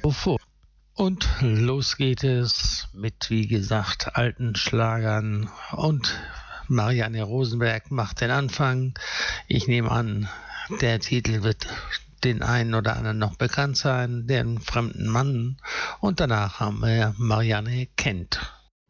Wovor? Und los geht es mit, wie gesagt, alten Schlagern, und Marianne Rosenberg macht den Anfang. Ich nehme an, der Titel wird den einen oder anderen noch bekannt sein, den fremden Mann, und danach haben wir Marianne kennt.